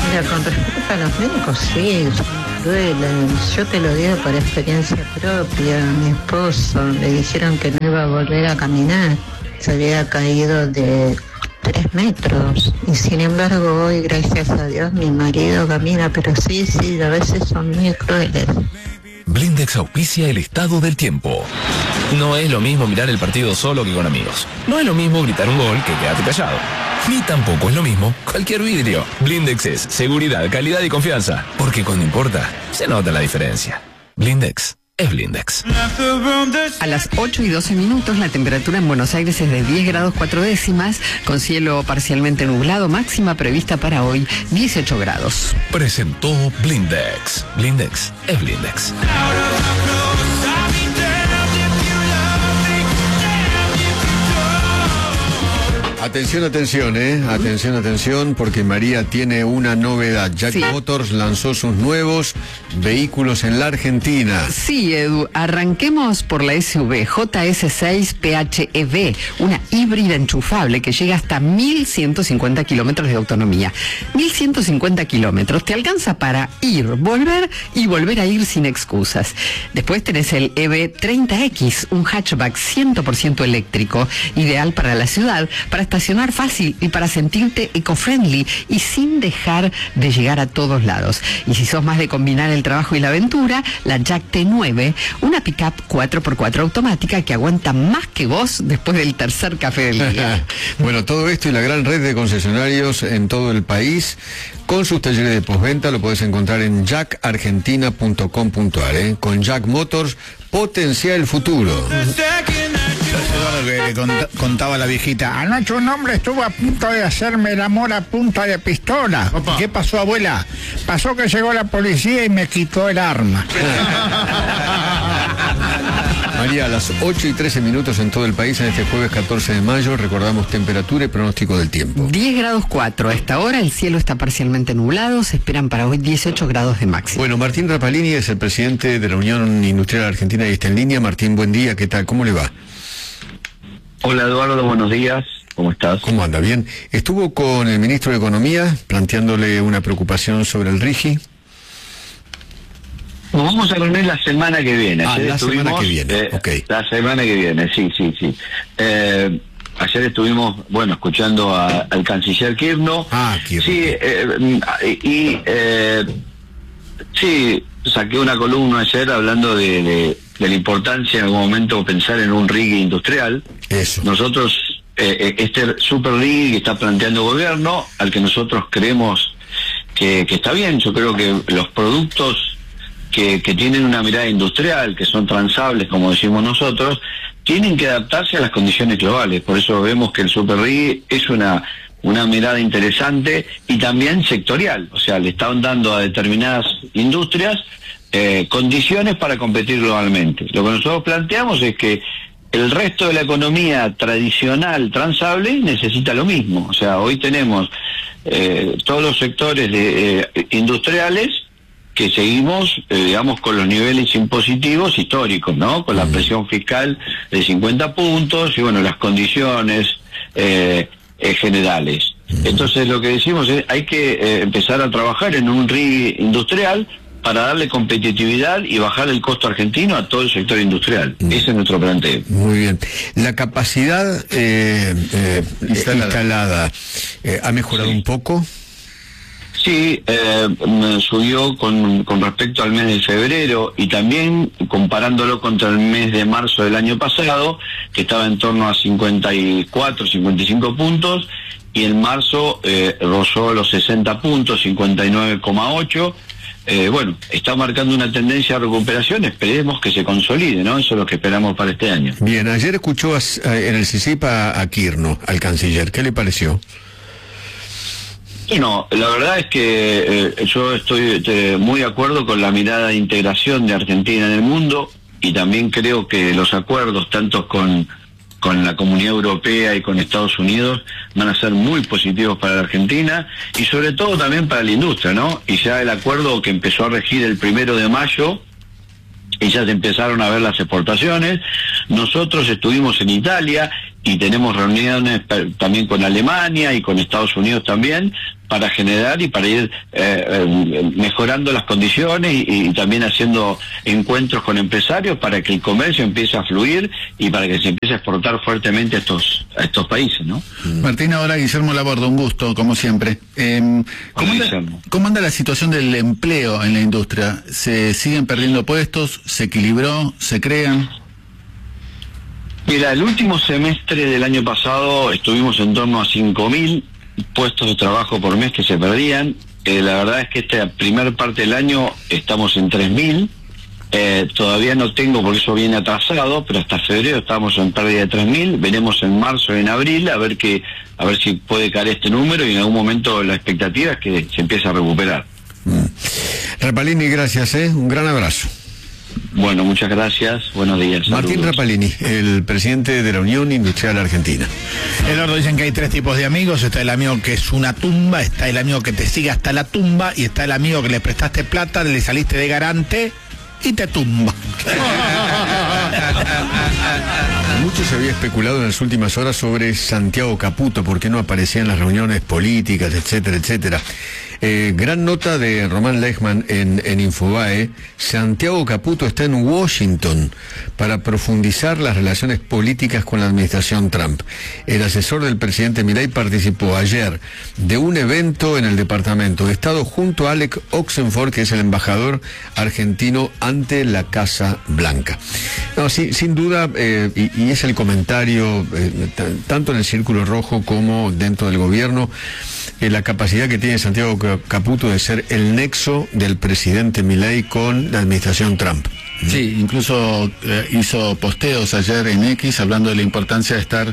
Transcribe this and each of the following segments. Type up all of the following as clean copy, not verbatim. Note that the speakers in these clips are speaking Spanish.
Mira, con respecto a los médicos, sí, son crueles. Yo te lo digo por experiencia propia. A mi esposo le dijeron que no iba a volver a caminar. Se había caído de 3 metros. Y sin embargo, hoy, gracias a Dios, mi marido camina. Pero sí, a veces son muy crueles. Blindex auspicia el estado del tiempo. No es lo mismo mirar el partido solo que con amigos. No es lo mismo gritar un gol que quedarte callado. Ni tampoco es lo mismo cualquier vidrio. Blindex es seguridad, calidad y confianza. Porque cuando importa, se nota la diferencia. Blindex es Blindex. A las 8:12, la temperatura en Buenos Aires es de 10 grados 4 décimas, con cielo parcialmente nublado, máxima prevista para hoy 18 grados. Presentó Blindex. Blindex es Blindex. Atención, porque María tiene una novedad. Jack Motors lanzó sus nuevos vehículos en la Argentina. Sí, Edu, arranquemos por la SUV JS6 PHEV, una híbrida enchufable que llega hasta 1.150 kilómetros de autonomía. 1.150 kilómetros te alcanza para ir, volver y volver a ir sin excusas. Después tenés el EV30X, un hatchback 100% eléctrico, ideal para la ciudad, para estacionar fácil y para sentirte eco-friendly y sin dejar de llegar a todos lados. Y si sos más de combinar el trabajo y la aventura, la Jack T9, una pickup 4x4 automática que aguanta más que vos después del tercer café del día. Bueno, todo esto y la gran red de concesionarios en todo el país, con sus talleres de postventa, lo podés encontrar en jackargentina.com.ar. Con Jack Motors, potencia el futuro. Lo que le contaba la viejita: anoche un hombre estuvo a punto de hacerme el amor a punta de pistola. Opa. ¿Qué pasó, abuela? Pasó que llegó la policía y me quitó el arma. María, a las 8:13 en todo el país, en este jueves 14 de mayo, recordamos temperatura y pronóstico del tiempo. 10 grados 4. A esta hora el cielo está parcialmente nublado, se esperan para hoy 18 grados de máximo. Bueno, Martín Rapalini es el presidente de la Unión Industrial Argentina y está en línea. Martín, buen día, ¿qué tal? ¿Cómo le va? Hola Eduardo, buenos días, ¿cómo estás? ¿Cómo anda? Bien. Estuvo con el ministro de Economía planteándole una preocupación sobre el RIGI. Nos vamos a reunir la semana que viene. Semana que viene, ok. La semana que viene, sí. Ayer estuvimos, escuchando al canciller Kirchner. Kirchner. Sí, saqué una columna ayer hablando de la importancia en algún momento pensar en un RIGI industrial. Eso. Nosotros, este super RIGI que está planteando el gobierno, al que nosotros creemos que está bien. Yo creo que los productos que tienen una mirada industrial, que son transables, como decimos nosotros, tienen que adaptarse a las condiciones globales. Por eso vemos que el super RIGI es una mirada interesante y también sectorial. O sea, le están dando a determinadas industrias condiciones para competir globalmente. Lo que nosotros planteamos es que el resto de la economía tradicional transable necesita lo mismo. O sea, hoy tenemos todos los sectores industriales que seguimos, con los niveles impositivos históricos, ¿no? Con la presión fiscal de 50 puntos y, las condiciones generales. Entonces, lo que decimos es hay que empezar a trabajar en un RIGI industrial para darle competitividad y bajar el costo argentino a todo el sector industrial. Ese es nuestro planteo. Muy bien. La capacidad instalada ha mejorado un poco. Sí, subió con respecto al mes de febrero y también comparándolo contra el mes de marzo del año pasado, que estaba en torno a 54, 55 puntos, y en marzo rozó los 60 puntos, 59,8. Está marcando una tendencia de recuperación, esperemos que se consolide, ¿no? Eso es lo que esperamos para este año. Bien, ayer escuchó en el CICIP a Kirchner, al canciller, ¿qué le pareció? Bueno, la verdad es que yo estoy muy de acuerdo con la mirada de integración de Argentina en el mundo, y también creo que los acuerdos, tanto con la Comunidad Europea y con Estados Unidos, van a ser muy positivos para la Argentina y sobre todo también para la industria, ¿no? Y ya el acuerdo que empezó a regir el 1 de mayo, y ya se empezaron a ver las exportaciones. Nosotros estuvimos en Italia y tenemos reuniones también con Alemania y con Estados Unidos también, para generar y para ir mejorando las condiciones y también haciendo encuentros con empresarios para que el comercio empiece a fluir y para que se empiece a exportar fuertemente a estos países, ¿no? Martín, ahora Guillermo Labordo, un gusto, como siempre. ¿Cómo anda la situación del empleo en la industria? ¿Se siguen perdiendo puestos? ¿Se equilibró? ¿Se crean? Mira, el último semestre del año pasado estuvimos en torno a 5.000 puestos de trabajo por mes que se perdían. La verdad es que esta primera parte del año estamos en 3.000. Todavía no tengo, porque eso viene atrasado, pero hasta febrero estamos en pérdida de 3.000. Veremos en marzo y en abril a ver si puede caer este número, y en algún momento la expectativa es que se empiece a recuperar. Rapalini, gracias, un gran abrazo. Bueno, muchas gracias, buenos días. Martín Saludos. Rapalini, el presidente de la Unión Industrial Argentina. Eduardo, dicen que hay 3 tipos de amigos: está el amigo que es una tumba, está el amigo que te sigue hasta la tumba, y está el amigo que le prestaste plata, le saliste de garante y te tumba. Mucho se había especulado en las últimas horas sobre Santiago Caputo, por qué no aparecía en las reuniones políticas, etcétera, etcétera. Gran nota de Román Lechman en Infobae. Santiago Caputo está en Washington para profundizar las relaciones políticas con la administración Trump. El asesor del presidente Milei participó ayer de un evento en el Departamento de Estado junto a Alec Oxenford, que es el embajador argentino ante la Casa Blanca. No, sí, sin duda, y es el comentario tanto en el Círculo Rojo como dentro del gobierno, la capacidad que tiene Santiago Caputo de ser el nexo del presidente Milei con la administración Trump. Sí, incluso hizo posteos ayer en X hablando de la importancia de estar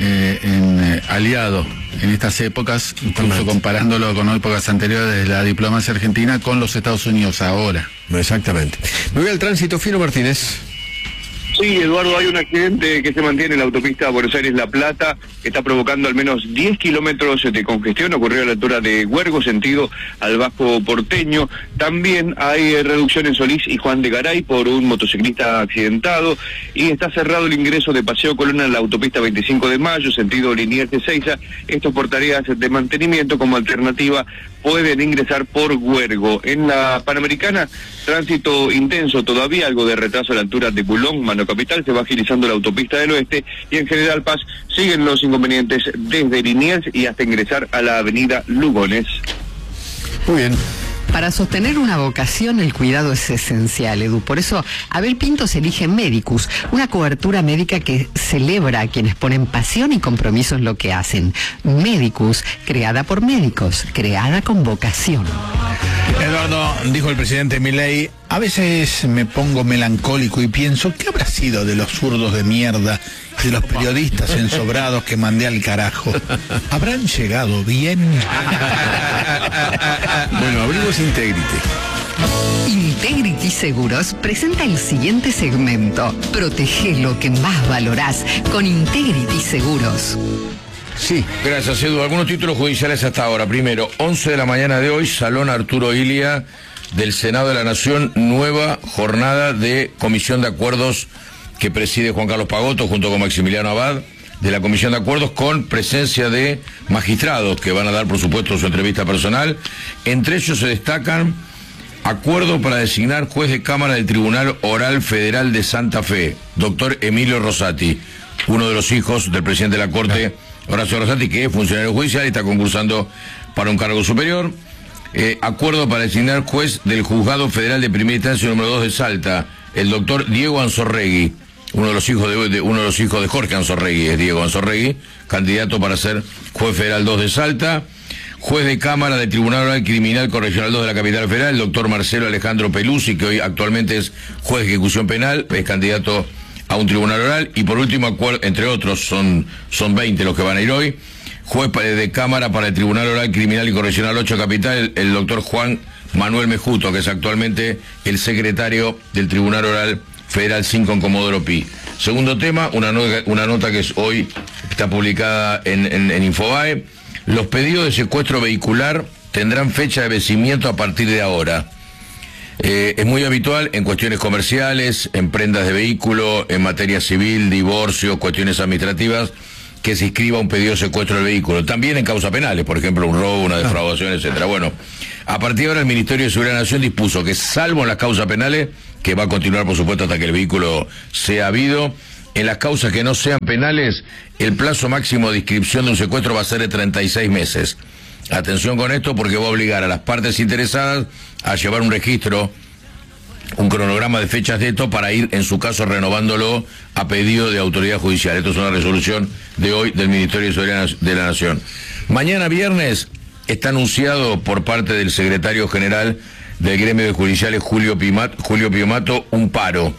aliado en estas épocas, incluso comparándolo con épocas anteriores de la diplomacia argentina con los Estados Unidos ahora. Exactamente. Me voy al tránsito, Fino Martínez. Sí, Eduardo, hay un accidente que se mantiene en la autopista Buenos Aires-La Plata, que está provocando al menos 10 kilómetros de congestión. Ocurrió a la altura de Huergo, sentido al Bajo Porteño. También hay reducción en Solís y Juan de Garay por un motociclista accidentado, y está cerrado el ingreso de Paseo Colón a la autopista 25 de Mayo, sentido Liniers de Ezeiza. Esto por tareas de mantenimiento. Como alternativa pueden ingresar por Huergo. En la Panamericana, tránsito intenso todavía, algo de retraso a la altura de Bulón, Mano Capital. Se va agilizando la autopista del Oeste, y en General Paz siguen los inconvenientes desde Liniers y hasta ingresar a la avenida Lugones. Muy bien. Para sostener una vocación, el cuidado es esencial, Edu. Por eso, Abel Pintos elige Medicus, una cobertura médica que celebra a quienes ponen pasión y compromiso en lo que hacen. Medicus, creada por médicos, creada con vocación. Eduardo, dijo el presidente Milei: a veces me pongo melancólico y pienso, ¿qué habrá sido de los zurdos de mierda, de los periodistas ensobrados que mandé al carajo? ¿Habrán llegado bien? Bueno, abrimos Integrity. Integrity Seguros presenta el siguiente segmento. Protege lo que más valorás con Integrity Seguros. Sí. Gracias, Edu. Algunos títulos judiciales hasta ahora. Primero, 11 de la mañana de hoy, Salón Arturo Illia del Senado de la Nación, nueva jornada de Comisión de Acuerdos que preside Juan Carlos Pagotto junto con Maximiliano Abad, de la Comisión de Acuerdos, con presencia de magistrados que van a dar, por supuesto, su entrevista personal. Entre ellos se destacan acuerdo para designar juez de Cámara del Tribunal Oral Federal de Santa Fe, doctor Emilio Rosati, uno de los hijos del presidente de la Corte, Horacio Rosati, que es funcionario judicial y está concursando para un cargo superior. Acuerdo para designar juez del Juzgado Federal de Primera Instancia número 2 de Salta, el doctor Diego Anzorregui, uno de los hijos de Jorge Anzorregui, es Diego Anzorregui, candidato para ser juez federal 2 de Salta. Juez de Cámara del Tribunal Oral Criminal Correccional 2 de la Capital Federal, el doctor Marcelo Alejandro Pelusi, que hoy actualmente es juez de ejecución penal, es candidato a un tribunal oral. Y por último, entre otros, son 20 los que van a ir hoy, juez de Cámara para el Tribunal Oral Criminal y Correccional 8 Capital, el doctor Juan Manuel Mejuto, que es actualmente el secretario del Tribunal Oral Federal 5 en Comodoro Pi. Segundo tema, una nota que hoy está publicada en Infobae. Los pedidos de secuestro vehicular tendrán fecha de vencimiento a partir de ahora. Es muy habitual en cuestiones comerciales, en prendas de vehículo, en materia civil, divorcio, cuestiones administrativas, que se inscriba un pedido de secuestro del vehículo. También en causas penales, por ejemplo, un robo, una defraudación, etcétera. Bueno, a partir de ahora el Ministerio de Seguridad de la Nación dispuso que, salvo en las causas penales, que va a continuar, por supuesto, hasta que el vehículo sea habido, en las causas que no sean penales, el plazo máximo de inscripción de un secuestro va a ser de 36 meses. Atención con esto, porque va a obligar a las partes interesadas a llevar un registro, un cronograma de fechas de esto, para ir, en su caso, renovándolo a pedido de autoridad judicial. Esto es una resolución de hoy del Ministerio de Seguridad de la Nación. Mañana viernes está anunciado por parte del secretario general del gremio de judiciales, Julio Piomato, un paro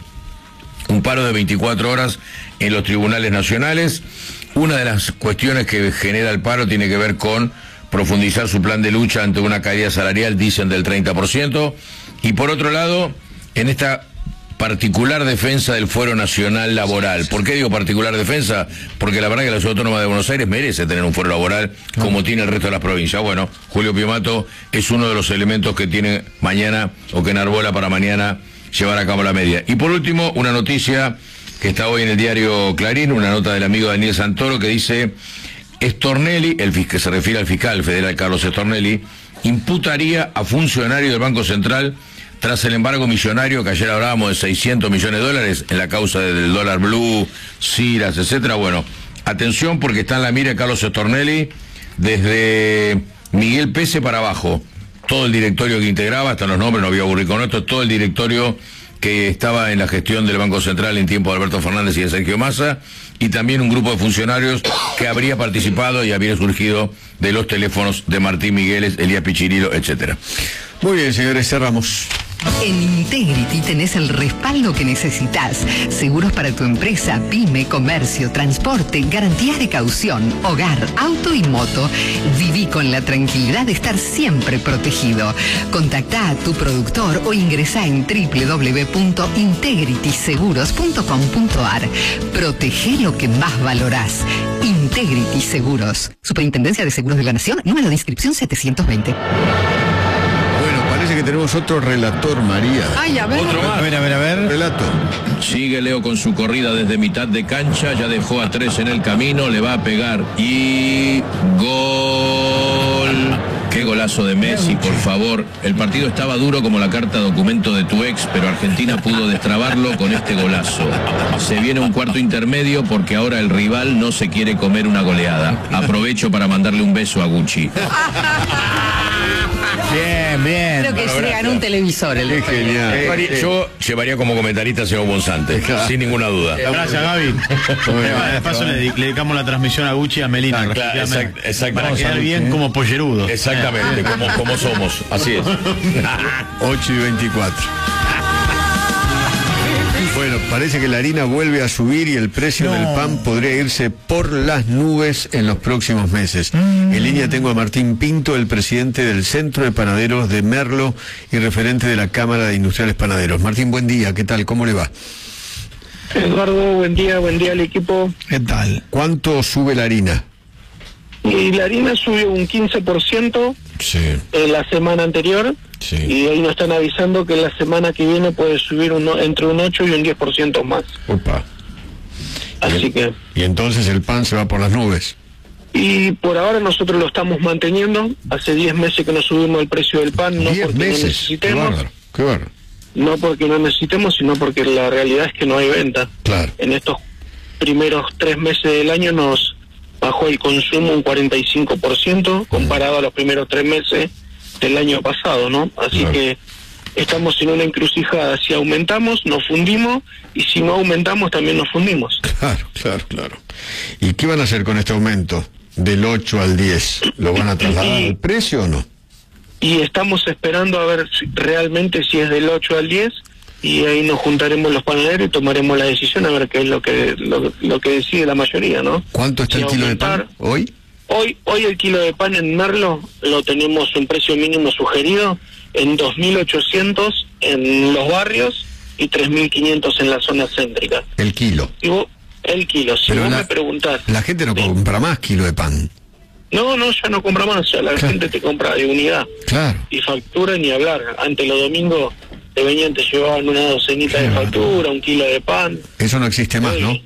de 24 horas en los tribunales nacionales. Una de las cuestiones que genera el paro tiene que ver con profundizar su plan de lucha ante una caída salarial, dicen, del 30%, y por otro lado, en esta particular defensa del fuero nacional laboral. ¿Por qué digo particular defensa? Porque la verdad que la Ciudad Autónoma de Buenos Aires merece tener un fuero laboral como tiene el resto de las provincias. Bueno, Julio Piomato es uno de los elementos que tiene mañana, o que enarbola para mañana, llevar a cabo la medida. Y por último, una noticia que está hoy en el diario Clarín, una nota del amigo Daniel Santoro, que dice: Stornelli, que se refiere al fiscal federal Carlos Stornelli, imputaría a funcionarios del Banco Central tras el embargo millonario, que ayer hablábamos de 600 millones de dólares en la causa del dólar blue, CIRAS, etcétera. Bueno, atención, porque está en la mira Carlos Stornelli desde Miguel Pese para abajo. Todo el directorio que integraba, hasta los nombres, no voy a aburrir con esto, todo el directorio que estaba en la gestión del Banco Central en tiempo de Alberto Fernández y de Sergio Massa, y también un grupo de funcionarios que habría participado y habría surgido de los teléfonos de Martín Migueles, Elías Pichirilo, etcétera. Muy bien, señores, cerramos. En Integrity tenés el respaldo que necesitas. Seguros para tu empresa, pyme, comercio, transporte, garantías de caución, hogar, auto y moto. Viví con la tranquilidad de estar siempre protegido. Contactá a tu productor o ingresá en www.integrityseguros.com.ar. Protege lo que más valorás. Integrity Seguros. Superintendencia de Seguros de la Nación, número de inscripción 720. Parece que tenemos otro relator, María. Ay, a ver. Otro más. A ver. Relato. Sigue Leo con su corrida desde mitad de cancha, ya dejó a 3 en el camino, le va a pegar y gol. Qué golazo de Messi, por favor. El partido estaba duro como la carta documento de tu ex, pero Argentina pudo destrabarlo con este golazo. Se viene un cuarto intermedio porque ahora el rival no se quiere comer una goleada. Aprovecho para mandarle un beso a Gucci. Bien. Creo que se ganó un televisor. Qué genial. Yo llevaría como comentarista a señor Bonsante, sin ninguna duda. Gracias, Gaby. De paso le dedicamos la transmisión a Gucci y a Melina. Claro, exactamente. Para quedar bien como pollerudo. Exactamente, como somos. Así es. 8:24. Bueno, parece que la harina vuelve a subir y el precio del pan podría irse por las nubes en los próximos meses. En línea tengo a Martín Pinto, el presidente del Centro de Panaderos de Merlo y referente de la Cámara de Industriales Panaderos. Martín, buen día, ¿qué tal? ¿Cómo le va? Eduardo, buen día al equipo. ¿Qué tal? ¿Cuánto sube la harina? Y la harina subió un 15% en la semana anterior. Sí. Y ahí nos están avisando que la semana que viene puede subir entre un 8 y un 10% más. Opa. Así que... Y entonces el pan se va por las nubes. Y por ahora nosotros lo estamos manteniendo. Hace 10 meses que no subimos el precio del pan, no porque no necesitemos. Qué bárbaro. No porque no necesitemos, sino porque la realidad es que no hay venta. Claro. En estos primeros 3 meses del año nos bajó el consumo un 45% comparado a los primeros 3 meses del año pasado, ¿no? Así que estamos en una encrucijada. Si aumentamos, nos fundimos, y si no aumentamos, también nos fundimos. Claro. ¿Y qué van a hacer con este aumento del 8 al 10? ¿Lo van a trasladar al precio o no? Y estamos esperando a ver realmente si es del 8 al 10, y ahí nos juntaremos los panaderos y tomaremos la decisión a ver qué es lo que decide la mayoría, ¿no? ¿Cuánto está el kilo de pan hoy? Hoy el kilo de pan en Merlo lo tenemos un precio mínimo sugerido en 2.800 en los barrios y 3.500 en la zona céntrica. El kilo. El kilo. Si vos me preguntás... La gente no compra más kilo de pan. No, ya no compra más. Ya la gente te compra de unidad. Claro. Y factura ni hablar. Antes los domingos te llevaban una docenita de factura, un kilo de pan. Eso no existe más, ¿no?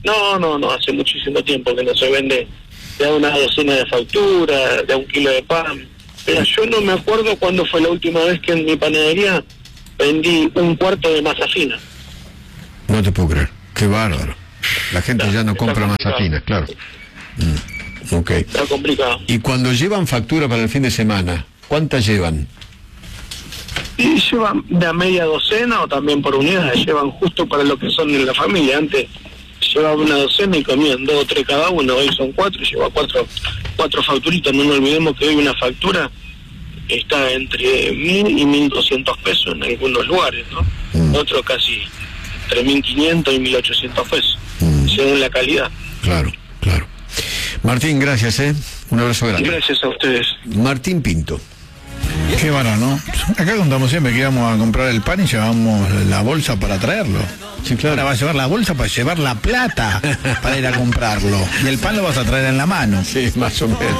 No, hace muchísimo tiempo que no se vende ya una docena de facturas, de 1 kilo de pan. Pero yo no me acuerdo cuándo fue la última vez que en mi panadería vendí 1/4 de masa fina. No te puedo creer, qué bárbaro. La gente ya no compra masa fina, claro. Ok. Está complicado. Y cuando llevan factura para el fin de semana, ¿cuántas llevan? Y llevan de a media docena o también por unidades, llevan justo para lo que son en la familia. Antes llevaba una docena y comían 2 o 3 cada uno, hoy son 4 y lleva cuatro facturitas. No nos olvidemos que hoy una factura está entre 1.000 y 1.200 pesos en algunos lugares, ¿no? Otro casi entre 1.500 y 1.800 pesos, según la calidad. Claro. Martín, gracias, un abrazo grande. Gracias a ustedes. Martín Pinto. Qué bueno, ¿no? Acá contamos siempre que íbamos a comprar el pan y llevamos la bolsa para traerlo. Sí, claro. Ahora vas a llevar la bolsa para llevar la plata para ir a comprarlo. Y el pan lo vas a traer en la mano. Sí, más o menos.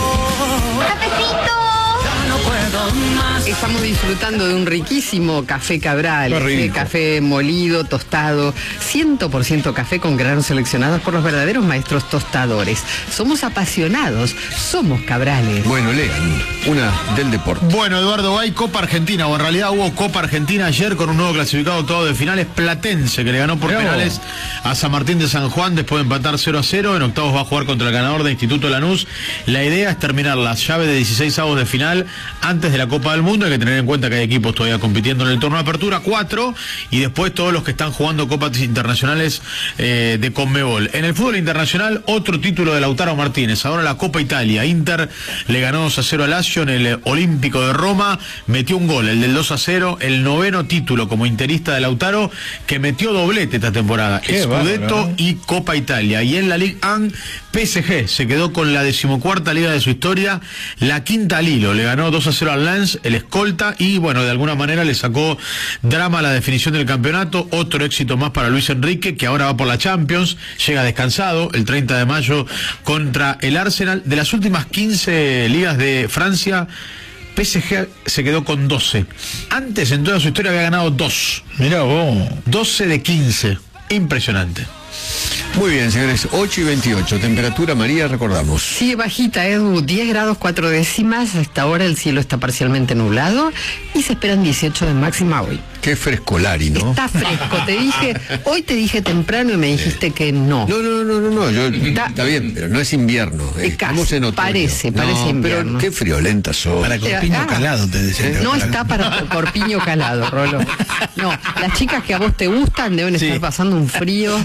Estamos disfrutando de un riquísimo café Cabral, café molido, tostado, 100% café con granos seleccionados por los verdaderos maestros tostadores. Somos apasionados, somos Cabrales. Bueno, lean, una del deporte. Bueno, Eduardo, hay Copa Argentina, o en realidad hubo Copa Argentina ayer con un nuevo clasificado octavo de finales, Platense, que le ganó por penales a San Martín de San Juan después de empatar 0-0. En octavos va a jugar contra el ganador de Instituto Lanús. La idea es terminar las llaves de 16avos de final antes de la Copa del Mundo. Hay que tener en cuenta que hay equipos todavía compitiendo en el torneo de apertura, 4, y después todos los que están jugando copas internacionales de Conmebol. En el fútbol internacional, otro título de Lautaro Martínez. Ahora la Copa Italia. Inter le ganó 2-0 a Lazio en el Olímpico de Roma. Metió un gol, el del 2-0, el 9º título como interista de Lautaro, que metió doblete esta temporada. Scudetto y Copa Italia. Y en la Ligue 1, PSG se quedó con la 14ª liga de su historia, la quinta al hilo. Le ganó 2-0 al Lens, el escolta, y bueno, de alguna manera le sacó drama a la definición del campeonato. Otro éxito más para Luis Enrique, que ahora va por la Champions, llega descansado el 30 de mayo contra el Arsenal. De las últimas 15 ligas de Francia, PSG se quedó con 12. Antes, en toda su historia, había ganado 2. Mirá vos. 12 de 15. Impresionante. Muy bien, señores, 8:28, temperatura, María, recordamos. Sí, bajita, Edu, 10 grados 4 décimas, hasta ahora el cielo está parcialmente nublado y se esperan 18 de máxima hoy. Qué frescolari, ¿no? Está fresco, hoy te dije temprano y me dijiste que no. No, está bien, pero no es invierno. Estamos en otoño. Parece invierno. Pero qué friolenta sos. Para corpiño calado, te decía. No está para corpiño calado, Rolo. No, las chicas que a vos te gustan deben estar pasando un frío.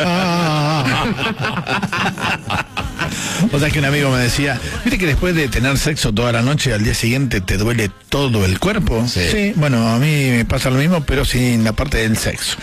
O sea, que un amigo me decía, ¿viste que después de tener sexo toda la noche, al día siguiente te duele todo el cuerpo? Sí, bueno, a mí me pasa lo mismo, pero sin la parte del sexo.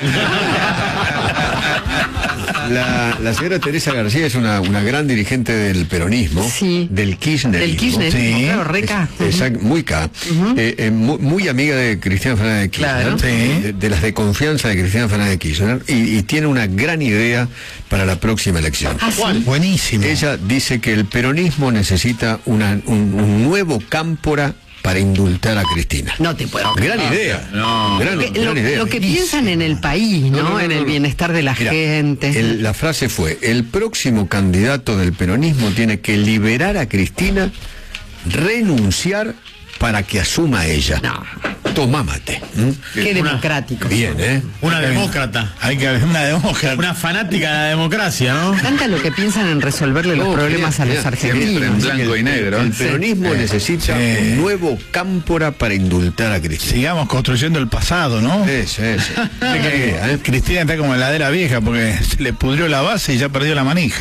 La señora Teresa García es una gran dirigente del peronismo, del kirchnerismo. Sí, claro, reca. Muy K. Muy amiga de Cristina Fernández de Kirchner, claro. de las de confianza de Cristina Fernández de Kirchner, y tiene una gran idea para la próxima elección. ¿Sí? Buenísimo. Ella dice que el peronismo necesita un nuevo cámpora para indultar a Cristina. No te puedo creer. Gran idea. Gran idea. Lo que piensan en el país, ¿no? En el bienestar de la gente. La frase fue: el próximo candidato del peronismo tiene que liberar a Cristina, renunciar para que asuma ella. No. Toma mate. Qué democrático. Bien, Una demócrata. Hay que haber una demócrata. Una fanática de la democracia, ¿no? Tanta lo que piensan en resolverle los problemas a los argentinos. En blanco y negro. El peronismo necesita un nuevo cámpora para indultar a Cristina. Sigamos construyendo el pasado, ¿no? Sí. Cristina está como heladera vieja porque se le pudrió la base y ya perdió la manija.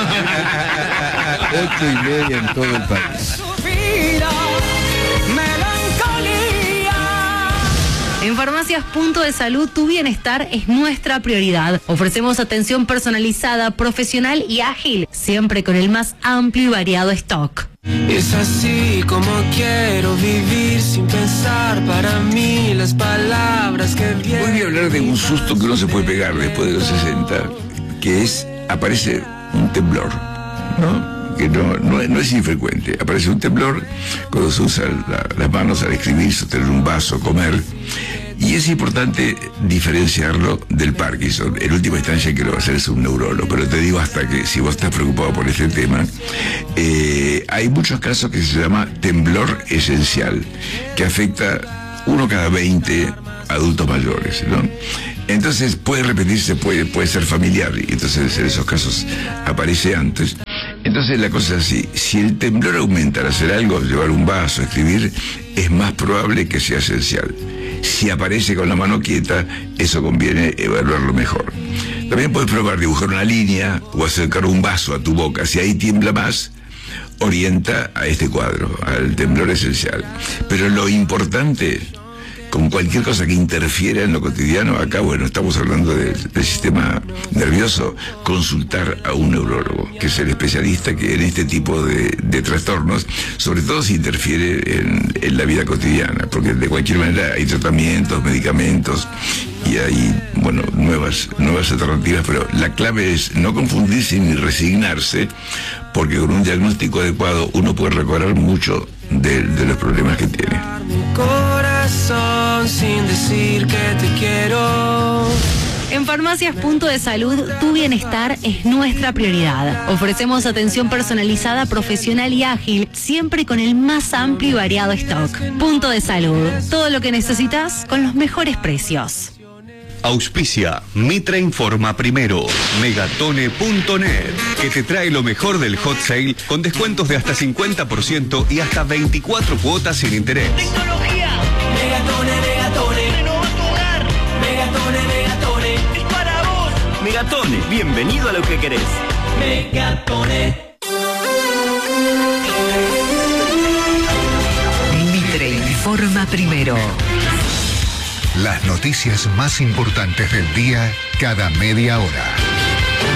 8:30 en todo el país. En Farmacias Punto de Salud, tu bienestar es nuestra prioridad. Ofrecemos atención personalizada, profesional y ágil, siempre con el más amplio y variado stock. Es así como quiero vivir sin pensar, para mí las palabras que vienen. Hoy voy a hablar de un susto que uno se puede pegar después de los 60, que es, aparece un temblor, ¿no? Que no es infrecuente. Aparece un temblor cuando se usa las manos al escribir, sostener un vaso, comer, Y es importante diferenciarlo del Parkinson. En última instancia, el que lo va a hacer es un neurólogo. Pero te digo hasta que, si vos estás preocupado por este tema, hay muchos casos que se llama temblor esencial, que afecta 1 cada 20 adultos mayores, ¿no? Entonces puede repetirse, puede ser familiar, y entonces en esos casos aparece antes. Entonces la cosa es así: si el temblor aumenta al hacer algo, llevar un vaso, escribir, es más probable que sea esencial. Si aparece con la mano quieta, eso conviene evaluarlo mejor. También puedes probar dibujar una línea o acercar un vaso a tu boca. Si ahí tiembla más, orienta a este cuadro, al temblor esencial. Pero lo importante, con cualquier cosa que interfiera en lo cotidiano, acá, bueno, estamos hablando del sistema nervioso, consultar a un neurólogo, que es el especialista que en este tipo de trastornos, sobre todo si interfiere en la vida cotidiana, porque de cualquier manera hay tratamientos, medicamentos, y hay, bueno, nuevas alternativas, pero la clave es no confundirse ni resignarse, porque con un diagnóstico adecuado uno puede recuperar mucho de los problemas que tiene. Corazón sin decir que te quiero. En Farmacias Punto de Salud, tu bienestar es nuestra prioridad. Ofrecemos atención personalizada, profesional y ágil, siempre con el más amplio y variado stock. Punto de Salud, todo lo que necesitas con los mejores precios. Auspicia Mitra Informa Primero, Megatone.net, que te trae lo mejor del hot sale con descuentos de hasta 50% y hasta 24 cuotas sin interés. Tecnología. Megatone. Renova tu hogar. Megatone. Es para vos. Megatone, bienvenido a lo que querés. Megatone. Mitre Informa Primero. Las noticias más importantes del día cada media hora.